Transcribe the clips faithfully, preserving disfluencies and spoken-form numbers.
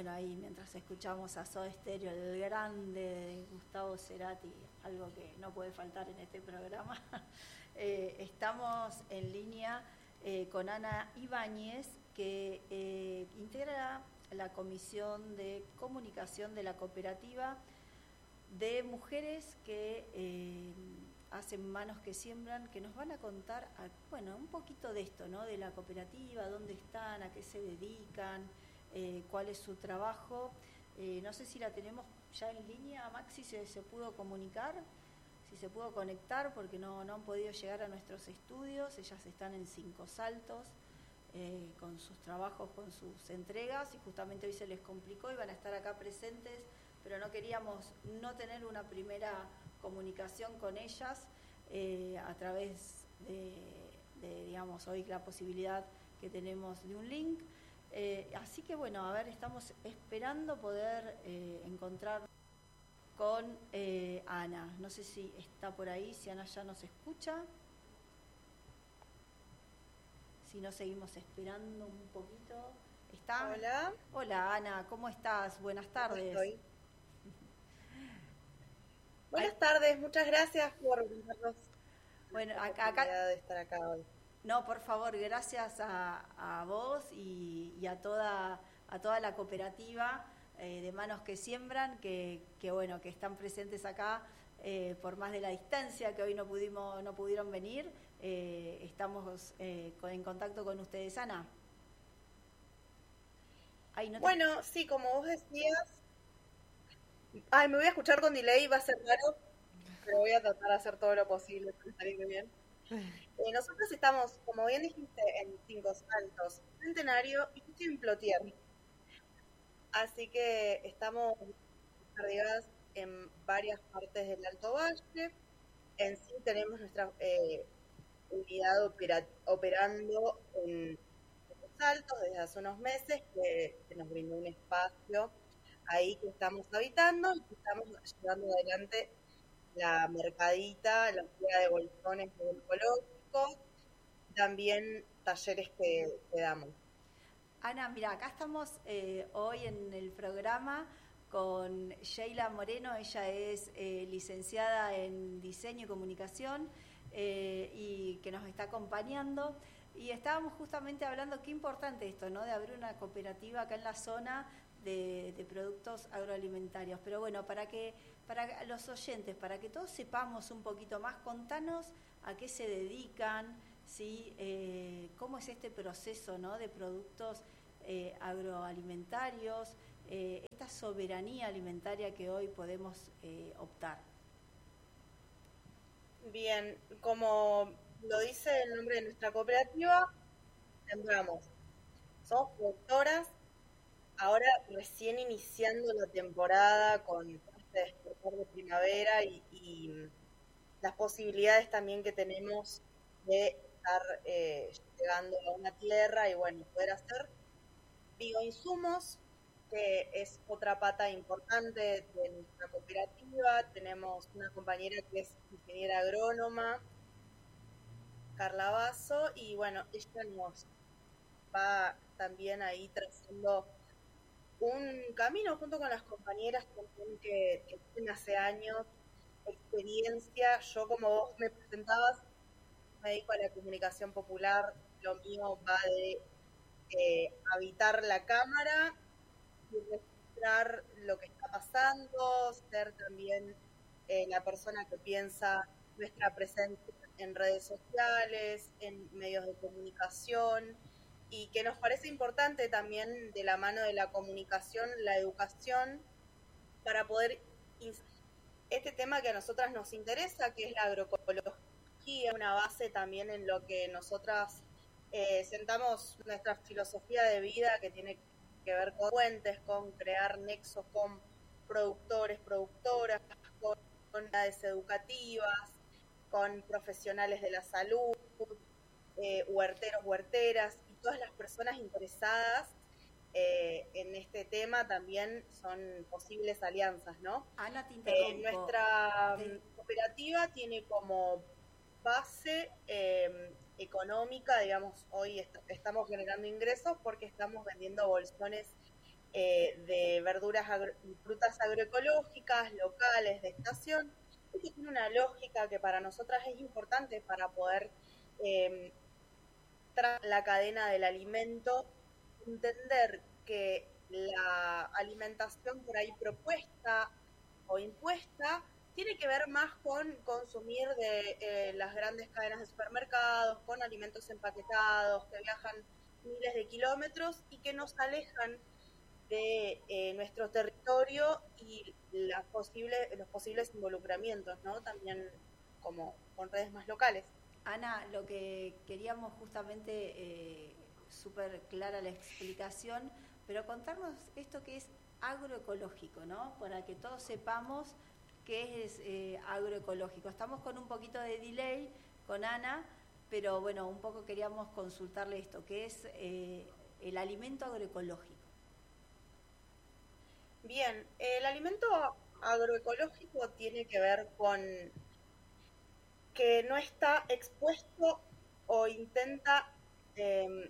bueno, ahí mientras escuchamos a Soda Stereo, el grande Gustavo Cerati, algo que no puede faltar en este programa, eh, estamos en línea eh, con Ana Ibáñez, que eh, integra la Comisión de Comunicación de la Cooperativa de Mujeres que eh, hacen Manos que Siembran, que nos van a contar, a, bueno, un poquito de esto, ¿no? De la cooperativa, dónde están, a qué se dedican, eh, cuál es su trabajo. Eh, no sé si la tenemos ya en línea, Maxi, si se pudo comunicar, si se pudo conectar, porque no, no han podido llegar a nuestros estudios. Ellas están en Cinco Saltos, eh, con sus trabajos, con sus entregas, y justamente hoy se les complicó y van a estar acá presentes, pero no queríamos no tener una primera comunicación con ellas eh, a través de, de, digamos, hoy la posibilidad que tenemos de un link. Eh, así que bueno, a ver, estamos esperando poder eh, encontrar con eh, Ana. No sé si está por ahí, si Ana ya nos escucha. Si no, seguimos esperando un poquito. ¿Está? Hola. Hola, Ana, ¿cómo estás? Buenas tardes. ¿Cómo estoy? Buenas Ay. tardes, muchas gracias por darnos bueno, la acá, oportunidad de estar acá hoy. No, por favor, gracias a, a vos y, y a toda a toda la cooperativa eh, de Manos que Siembran, que, que bueno, que están presentes acá eh, por más de la distancia, que hoy no pudimos no pudieron venir. Eh, estamos eh, en contacto con ustedes, Ana. Ay, no te... Bueno, sí, como vos decías. Ay, me voy a escuchar con delay, va a ser raro, pero voy a tratar de hacer todo lo posible para salir bien. Eh, nosotros estamos, como bien dijiste, en Cinco Saltos, Centenario y Plotier. Así que estamos desarrolladas en varias partes del Alto Valle. En sí tenemos nuestra eh, unidad opera, operando en Cinco Saltos desde hace unos meses, que, que nos brindó un espacio ahí que estamos habitando y que estamos llevando adelante la mercadita, la feria de bolsones ecológicos, también talleres que, que damos. Ana, mira, acá estamos eh, hoy en el programa con Sheila Moreno. Ella es eh, licenciada en Diseño y Comunicación eh, y que nos está acompañando. Y estábamos justamente hablando qué importante esto, ¿no? De abrir una cooperativa acá en la zona de, de productos agroalimentarios. Pero bueno, para que para los oyentes, para que todos sepamos un poquito más, contanos a qué se dedican, ¿sí? Eh, cómo es este proceso, ¿no? De productos eh, agroalimentarios, eh, esta soberanía alimentaria que hoy podemos eh, optar. Bien, como lo dice el nombre de nuestra cooperativa, sembramos. Somos productoras, ahora recién iniciando la temporada con este despertar de primavera y, y las posibilidades también que tenemos de estar eh, llegando a una tierra y bueno, poder hacer bioinsumos, que es otra pata importante de nuestra cooperativa. Tenemos una compañera que es ingeniera agrónoma, Carla Basso, y bueno, ella nos va también ahí trazando un camino junto con las compañeras también que, que tienen hace años experiencia. Yo, como vos me presentabas, me dedico a la comunicación popular. Lo mío va de eh, habitar la cámara y registrar lo que está pasando, ser también eh, la persona que piensa nuestra presencia en redes sociales, en medios de comunicación, y que nos parece importante también, de la mano de la comunicación, la educación, para poder este tema que a nosotras nos interesa, que es la agroecología, una base también en lo que nosotras eh, sentamos nuestra filosofía de vida, que tiene que ver con puentes, con crear nexos con productores, productoras, con comunidades educativas, con profesionales de la salud, eh, huerteros, huerteras, y todas las personas interesadas eh, en este tema también son posibles alianzas, ¿no? Ana, te interrumpo. Eh, nuestra te... cooperativa tiene como base eh, económica, digamos, hoy est- estamos generando ingresos porque estamos vendiendo bolsones eh, de verduras agro- y frutas agroecológicas, locales, de estación. Esto tiene una lógica que para nosotras es importante para poder eh, tras la cadena del alimento, entender que la alimentación por ahí propuesta o impuesta tiene que ver más con consumir de eh, las grandes cadenas de supermercados, con alimentos empaquetados que viajan miles de kilómetros y que nos alejan de eh, nuestro territorio y las posibles, los posibles involucramientos, ¿no? También como con redes más locales. Ana, lo que queríamos justamente, eh, súper clara la explicación, pero contarnos esto que es agroecológico, ¿no? Para que todos sepamos qué es eh, agroecológico. Estamos con un poquito de delay con Ana, pero bueno, un poco queríamos consultarle esto, que es eh, el alimento agroecológico. Bien, el alimento agroecológico tiene que ver con que no está expuesto o intenta eh,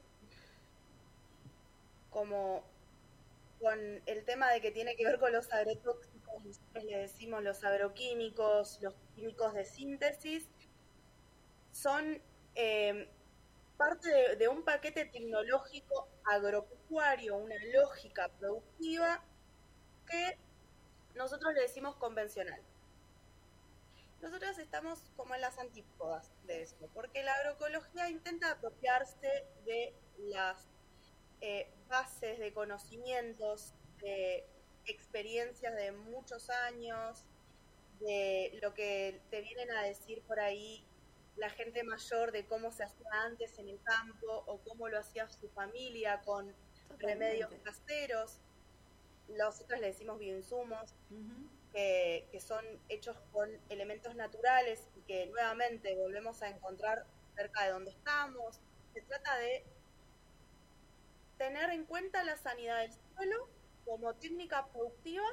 como con el tema de que tiene que ver con los agrotóxicos, nosotros le decimos los agroquímicos, los químicos de síntesis, son eh, parte de, de un paquete tecnológico agropecuario, una lógica productiva que nosotros le decimos convencional. Nosotros estamos como en las antípodas de eso, porque la agroecología intenta apropiarse de las eh, bases de conocimientos, de experiencias de muchos años, de lo que te vienen a decir por ahí la gente mayor de cómo se hacía antes en el campo o cómo lo hacía su familia con Totalmente. Remedios caseros. Nosotros le decimos bioinsumos. Uh-huh. Que, que son hechos con elementos naturales y que nuevamente volvemos a encontrar cerca de donde estamos. Se trata de tener en cuenta la sanidad del suelo como técnica productiva,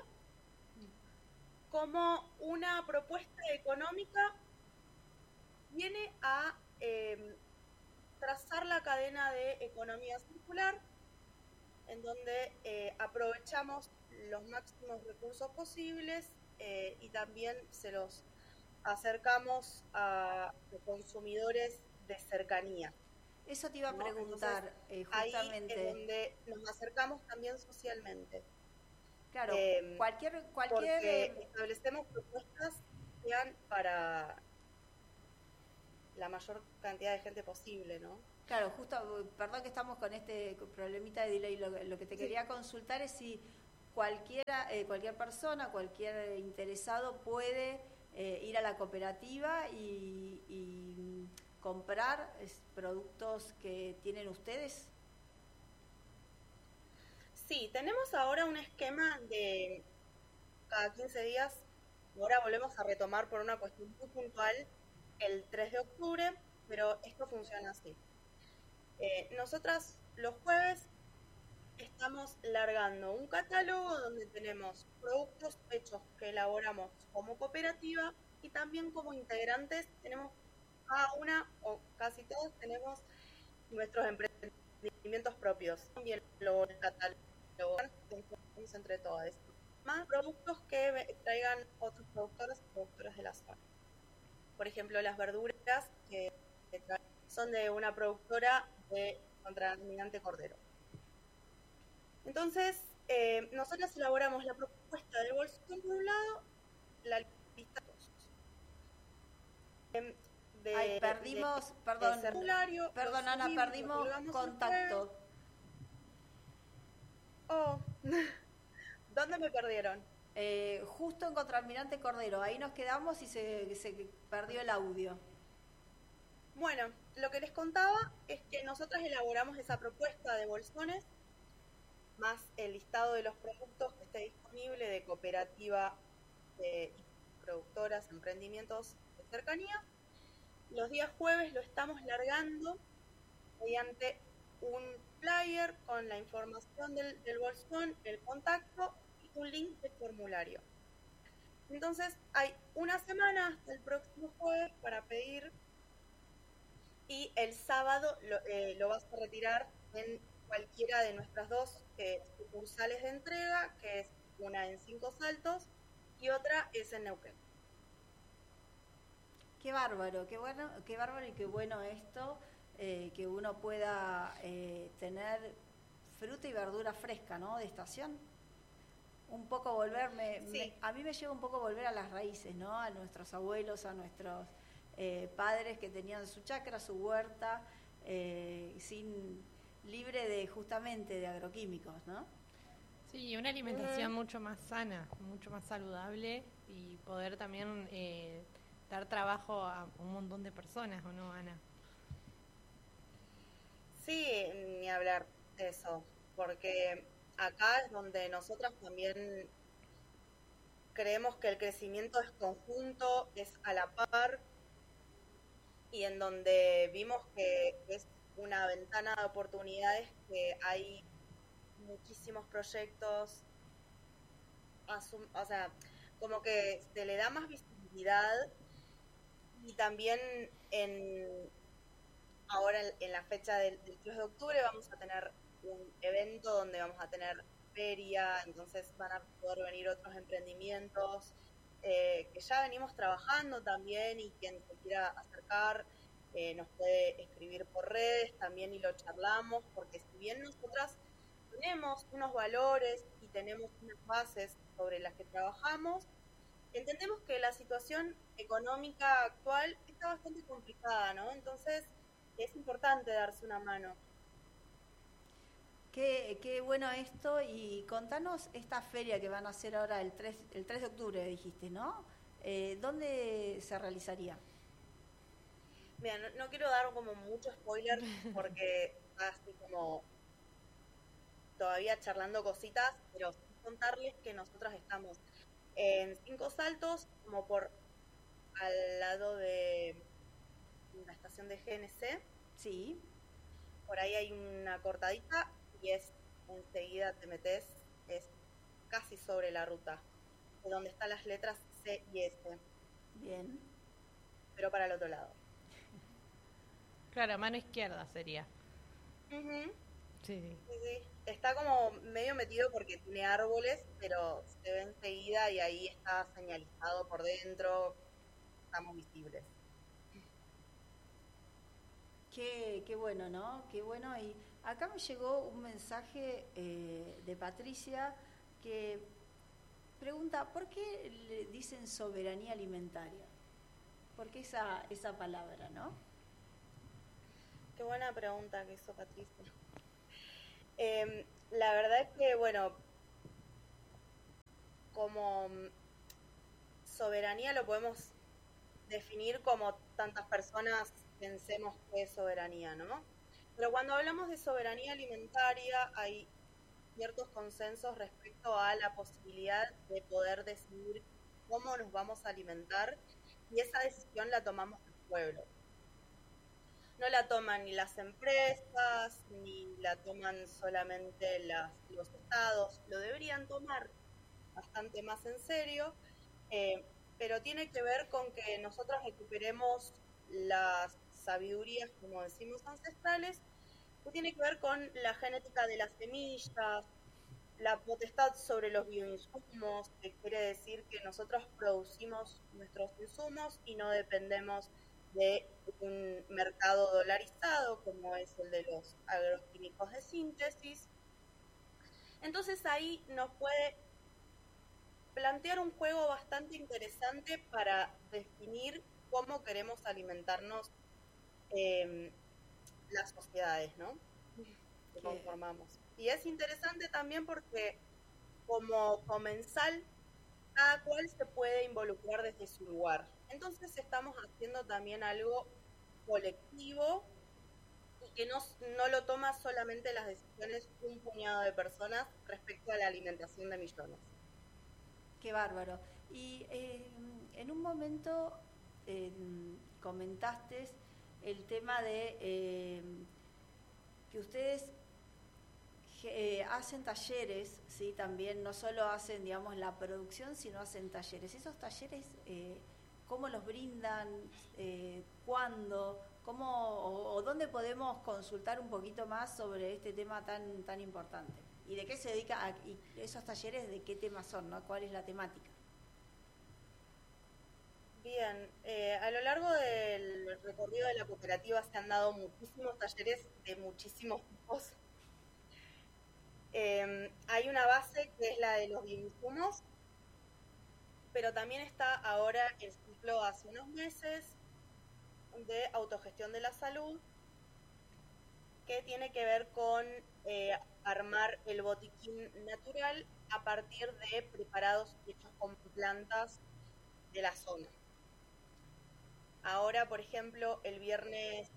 como una propuesta económica, viene a eh, trazar la cadena de economía circular, en donde eh, aprovechamos los máximos recursos posibles eh, y también se los acercamos a los consumidores de cercanía. Eso te iba a ¿no? preguntar. Entonces, eh, justamente. ahí es donde nos acercamos también socialmente. Claro, eh, cualquier... cualquier porque eh, establecemos propuestas que sean para la mayor cantidad de gente posible, ¿no? Claro, justo, perdón que estamos con este problemita de delay, lo, lo que te Sí. quería consultar es si cualquiera, eh, cualquier persona, cualquier interesado puede eh, ir a la cooperativa y, y comprar es, productos que tienen ustedes. Sí, tenemos ahora un esquema de cada quince días, ahora volvemos a retomar por una cuestión muy puntual el tres de octubre, pero esto funciona así. Eh, nosotras los jueves estamos largando un catálogo donde tenemos productos hechos que elaboramos como cooperativa y también como integrantes tenemos cada una o casi todos tenemos nuestros emprendimientos propios. También lo catálogo entre todas. Más productos que traigan otros productores y productoras de la zona. Por ejemplo, las verduras que son de una productora de Contaminante Cordero. Entonces, eh, nosotros elaboramos la propuesta del bolsón por un lado, la lista de, de Ay, perdimos, de, perdón, de circulario, perdón Ana, subimos, perdimos lo contacto. Oh, ¿dónde me perdieron? Eh, justo en Contralmirante Cordero, ahí nos quedamos y se, se perdió el audio. Bueno, lo que les contaba es que nosotros elaboramos esa propuesta de bolsones, más el listado de los productos que esté disponible de cooperativa, de productoras, emprendimientos de cercanía. Los días jueves lo estamos largando mediante un flyer con la información del, del bolsón, el contacto y un link de formulario. Entonces hay una semana hasta el próximo jueves para pedir y el sábado lo, eh, lo vas a retirar en cualquiera de nuestras dos eh, sucursales de entrega, que es una en Cinco Saltos y otra es en Neuquén. Qué bárbaro, qué bueno, qué bárbaro y qué bueno esto, eh, que uno pueda eh, tener fruta y verdura fresca, ¿no? De estación. Un poco volver, me, Sí. me, a mí me lleva un poco volver a las raíces, ¿no? A nuestros abuelos, a nuestros eh, padres que tenían su chacra, su huerta, eh, sin libre de justamente de agroquímicos, ¿no? Sí, una alimentación uh-huh. mucho más sana, mucho más saludable y poder también eh, dar trabajo a un montón de personas, ¿o no, Ana? Sí, ni hablar de eso, porque acá es donde nosotras también creemos que el crecimiento es conjunto, es a la par, y en donde vimos que es una ventana de oportunidades, que hay muchísimos proyectos, asum- o sea, como que se le da más visibilidad, y también en ahora en, en la fecha del, del tres de octubre vamos a tener un evento donde vamos a tener feria, entonces van a poder venir otros emprendimientos eh, que ya venimos trabajando también, y quien se quiera acercar eh, nos puede escribir por redes también y lo charlamos, porque si bien nosotras tenemos unos valores y tenemos unas bases sobre las que trabajamos, entendemos que la situación económica actual está bastante complicada, ¿no? Entonces es importante darse una mano. Qué, qué bueno esto, y contanos esta feria que van a hacer ahora el tres, el tres de octubre, dijiste, ¿no? Eh, ¿Dónde se realizaría? Mira, no, no quiero dar como mucho spoiler porque así como todavía charlando cositas, pero contarles que nosotros estamos en Cinco Saltos, como por al lado de la estación de G N C. Sí. Por ahí hay una cortadita y es enseguida te metes, es casi sobre la ruta, de donde están las letras C y S. Bien. Pero para el otro lado. Claro, mano izquierda sería. Uh-huh. Sí. Sí, sí. Está como medio metido porque tiene árboles, pero se ve enseguida y ahí está señalizado por dentro, estamos visibles. Qué, qué bueno, ¿no? Qué bueno. Y acá me llegó un mensaje eh, de Patricia que pregunta, ¿por qué le dicen soberanía alimentaria? ¿Por qué esa, esa palabra, no? Qué buena pregunta que hizo Patricia. Eh, la verdad es que, bueno, como soberanía lo podemos definir como tantas personas pensemos que es soberanía, ¿no? Pero cuando hablamos de soberanía alimentaria hay ciertos consensos respecto a la posibilidad de poder decidir cómo nos vamos a alimentar, y esa decisión la tomamos el pueblo. No la toman ni las empresas, ni la toman solamente las, los estados, lo deberían tomar bastante más en serio, eh, pero tiene que ver con que nosotros recuperemos las sabidurías, como decimos, ancestrales, que tiene que ver con la genética de las semillas, la potestad sobre los bioinsumos, que quiere decir que nosotros producimos nuestros insumos y no dependemos de un mercado dolarizado como es el de los agroquímicos de síntesis. Entonces ahí nos puede plantear un juego bastante interesante para definir cómo queremos alimentarnos eh, las sociedades, ¿no? Que conformamos. Y es interesante también porque como comensal cada cual se puede involucrar desde su lugar. Entonces estamos haciendo también algo colectivo y que no, no lo toma solamente las decisiones un puñado de personas respecto a la alimentación de millones. Qué bárbaro. Y eh, en un momento eh, comentaste el tema de eh, que ustedes eh, hacen talleres, ¿sí? También no solo hacen, digamos, la producción, sino hacen talleres. ¿Esos talleres eh, cómo los brindan? Eh, ¿Cuándo? ¿Cómo, o, o dónde podemos consultar un poquito más sobre este tema tan, tan importante ¿Y de qué se dedica? A, ¿Y esos talleres de qué temas son, ¿no? ¿Cuál es la temática? Bien, eh, a lo largo del recorrido de la cooperativa se han dado muchísimos talleres de muchísimos tipos. Eh, hay una base que es la de los bioinsumos, pero también está ahora el ciclo hace unos meses de autogestión de la salud, que tiene que ver con eh, armar el botiquín natural a partir de preparados hechos con plantas de la zona. Ahora, por ejemplo, el viernes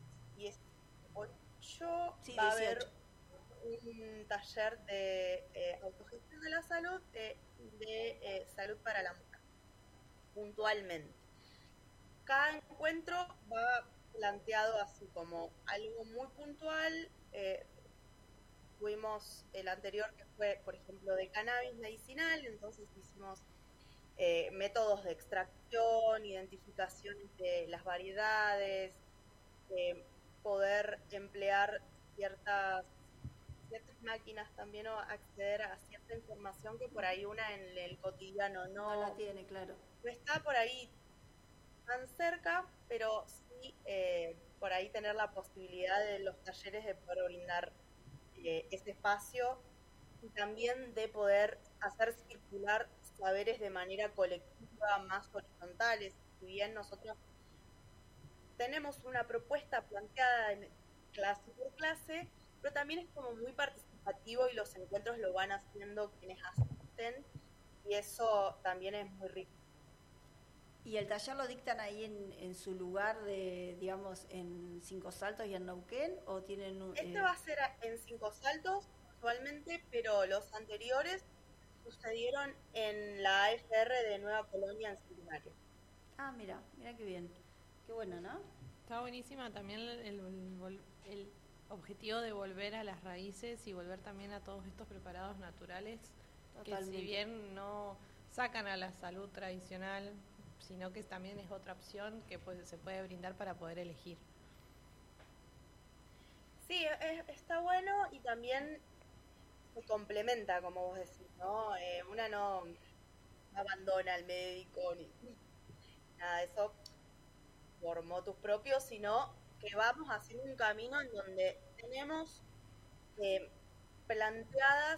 dieciocho Sí, va a dieciocho. haber un taller de eh, autogestión de la salud, de, de eh, salud para la mujer, puntualmente. Cada encuentro va planteado así como algo muy puntual. Eh, tuvimos el anterior que fue, por ejemplo, de cannabis medicinal, entonces hicimos eh, métodos de extracción, identificación de las variedades, eh, poder emplear ciertas, ciertas máquinas también o acceder a cierta información que por ahí una en el cotidiano no, No la tiene, claro. no está por ahí tan cerca, pero sí eh, por ahí tener la posibilidad de los talleres de poder brindar eh, ese espacio y también de poder hacer circular saberes de manera colectiva, más horizontales. Si bien nosotros tenemos una propuesta planteada en clase por clase, pero también es como muy participativo y los encuentros lo van haciendo quienes asisten y eso también es muy rico. ¿Y el taller lo dictan ahí en, en su lugar de, digamos, en Cinco Saltos y en Neuquén? ¿O tienen un, Este eh... va a ser en Cinco Saltos actualmente, pero los anteriores sucedieron en la A F R de Nueva Colonia en Centenario. Ah, mira, mira qué bien. Qué bueno, ¿no? Está buenísima también el, el, el objetivo de volver a las raíces y volver también a todos estos preparados naturales. Totalmente. Que si bien no sacan a la salud tradicional, sino que también es otra opción que pues, se puede brindar para poder elegir. Sí, es, está bueno y también se complementa, como vos decís, ¿no? Eh, una no, no abandona al médico ni nada de eso por motus propios, sino que vamos haciendo un camino en donde tenemos eh, planteadas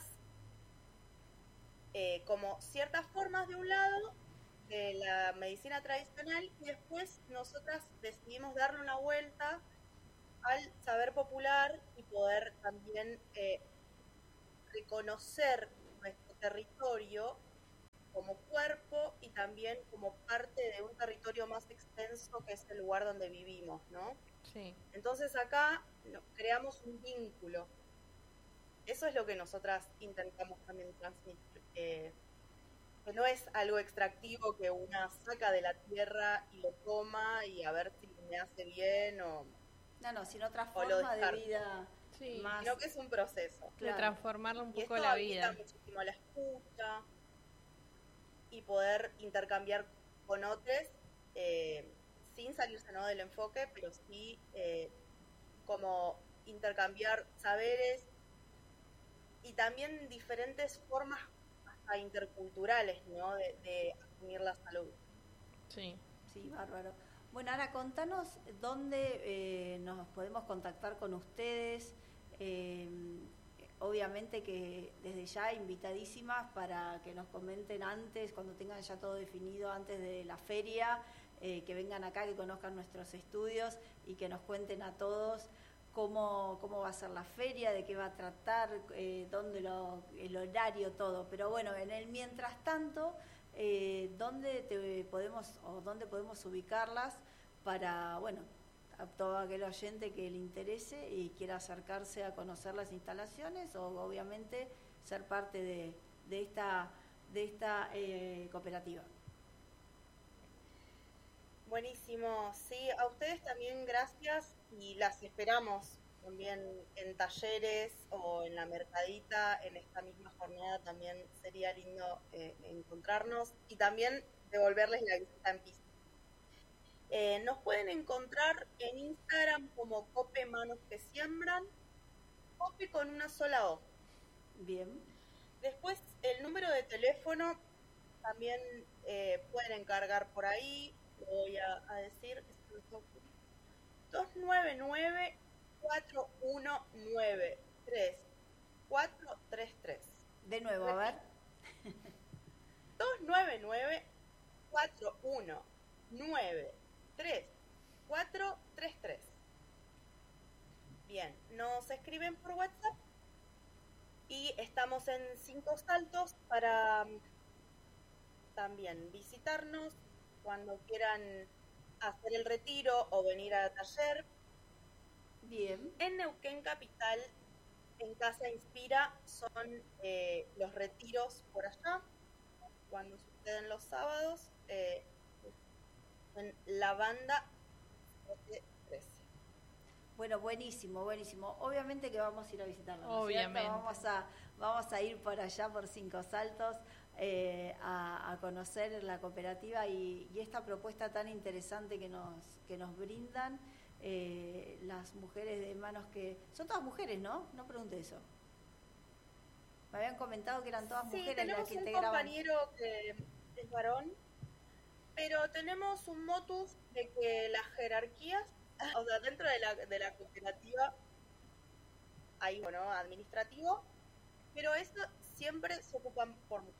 eh, como ciertas formas de un lado de la medicina tradicional y después nosotras decidimos darle una vuelta al saber popular y poder también eh, reconocer nuestro territorio como cuerpo y también como parte de un territorio más extenso que es el lugar donde vivimos, ¿no? Sí. Entonces acá no, creamos un vínculo. Eso es lo que nosotras intentamos también transmitir. Eh, que no es algo extractivo que una saca de la tierra y lo toma y a ver si me hace bien o... No, no, sino otra forma de vida sí. más... Sino que es un proceso. Claro. De transformarlo un poco y la vida. Muchísimo la escucha y poder intercambiar con otros eh, sin salirse, ¿no?, del enfoque, pero sí eh, como intercambiar saberes y también diferentes formas hasta interculturales, ¿no?, de, de asumir la salud. Sí, sí, bárbaro. Bueno, ahora contanos dónde eh, nos podemos contactar con ustedes. Eh, obviamente que desde ya invitadísimas para que nos comenten antes, cuando tengan ya todo definido antes de la feria, eh, que vengan acá, que conozcan nuestros estudios y que nos cuenten a todos cómo, cómo va a ser la feria, de qué va a tratar, eh, dónde lo, el horario, todo. Pero bueno, en el mientras tanto, eh, dónde te podemos o dónde podemos ubicarlas para, bueno, a todo aquel oyente que le interese y quiera acercarse a conocer las instalaciones o obviamente ser parte de, de esta, de esta eh, cooperativa. Buenísimo, sí, a ustedes también gracias y las esperamos también en talleres o en la mercadita, en esta misma jornada también sería lindo eh, encontrarnos y también devolverles la visita en piso. Eh, nos pueden encontrar en Instagram como Cope Manos que Siembran, Cope con una sola O. Bien. Después, el número de teléfono también eh, pueden encargar por ahí, lo voy a, a decir, dos nueve nueve, cuatro uno nueve, tres cuatro tres tres. De nuevo, a ver. dos nueve nueve, cuatro uno nueve, tres cuatro tres tres. Bien, nos escriben por WhatsApp y estamos en Cinco Saltos para también visitarnos cuando quieran hacer el retiro o venir al taller. Bien. En Neuquén Capital, en Casa Inspira, son eh, los retiros por allá, cuando suceden los sábados, eh, en la banda trece. Bueno, buenísimo, buenísimo. Obviamente que vamos a ir a visitarlo, ¿no? Obviamente. Vamos a, vamos a ir por allá, por Cinco Saltos, eh, a, a conocer la cooperativa y, y esta propuesta tan interesante que nos, que nos brindan eh, las mujeres de manos que... Son todas mujeres, ¿no? No pregunté eso. Me habían comentado que eran todas sí, mujeres las que integraban. Sí, tenemos un compañero que es varón, pero tenemos un motus de que las jerarquías, o sea, dentro de la, de la cooperativa hay, bueno, administrativo, pero eso siempre se ocupan por mujeres.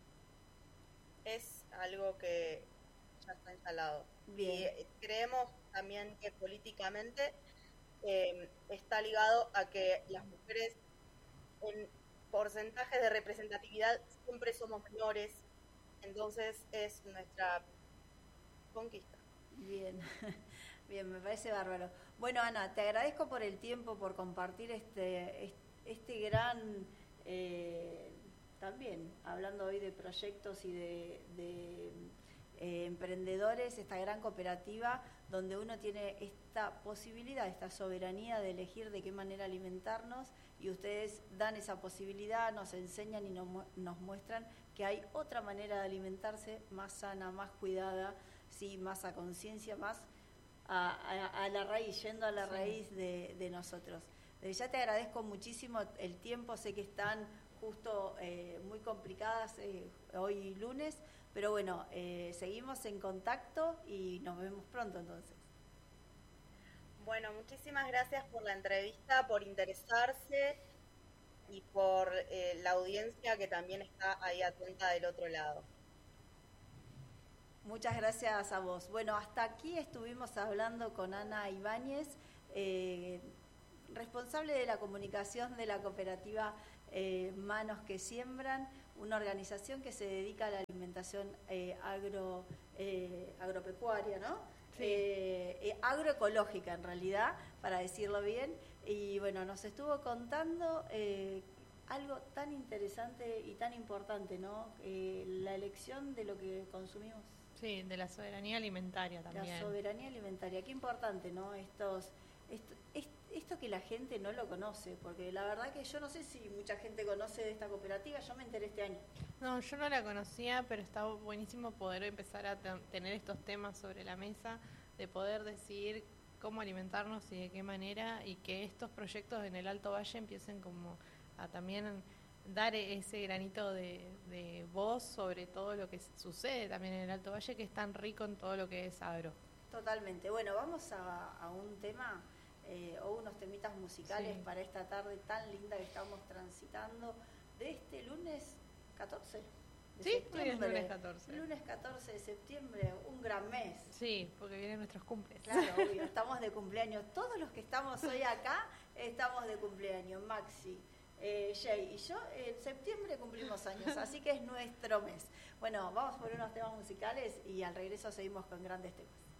Es algo que ya está instalado. Bien. Y creemos también que políticamente eh, está ligado a que las mujeres en porcentajes de representatividad siempre somos menores, entonces es nuestra conquista. Bien, bien, me parece bárbaro. Bueno, Ana, te agradezco por el tiempo, por compartir este, este gran, eh, también hablando hoy de proyectos y de, de eh, emprendedores, esta gran cooperativa donde uno tiene esta posibilidad, esta soberanía de elegir de qué manera alimentarnos y ustedes dan esa posibilidad, nos enseñan y nos, nos muestran que hay otra manera de alimentarse más sana, más cuidada, sí, más a conciencia, más a, a, a la raíz, yendo a la sí. raíz de, de nosotros. Desde ya te agradezco muchísimo el tiempo, sé que están justo eh, muy complicadas eh, hoy lunes, pero bueno, eh, seguimos en contacto y nos vemos pronto entonces. Bueno, muchísimas gracias por la entrevista, por interesarse y por eh, la audiencia que también está ahí atenta del otro lado. Muchas gracias a vos. Bueno, hasta aquí estuvimos hablando con Ana Ibáñez, eh, responsable de la comunicación de la cooperativa eh, Manos que Siembran, una organización que se dedica a la alimentación eh, agro, eh, agropecuaria, ¿no? Sí. Eh, eh, agroecológica en realidad, para decirlo bien. Y bueno, nos estuvo contando eh, algo tan interesante y tan importante, ¿no? Eh, la elección de lo que consumimos. Sí, de la soberanía alimentaria también. La soberanía alimentaria, qué importante, ¿no? Estos, esto, esto que la gente no lo conoce, porque la verdad que yo no sé si mucha gente conoce de esta cooperativa, yo me enteré este año. No, yo no la conocía, pero está buenísimo poder empezar a t- tener estos temas sobre la mesa, de poder decidir cómo alimentarnos y de qué manera, y que estos proyectos en el Alto Valle empiecen como a también dar ese granito de, de voz sobre todo lo que sucede también en el Alto Valle, que es tan rico en todo lo que es agro. Totalmente. Bueno, vamos a, a un tema eh, o unos temitas musicales sí. para esta tarde tan linda que estamos transitando de este lunes catorce de sí, septiembre. Hoy es lunes catorce. Lunes catorce de septiembre, un gran mes. Sí, porque vienen nuestros cumples. Claro, obvio, estamos de cumpleaños. Todos los que estamos hoy acá estamos de cumpleaños. Maxi, eh, Jay y yo en septiembre cumplimos años, así que es nuestro mes. Bueno, vamos por unos temas musicales y al regreso seguimos con grandes temas.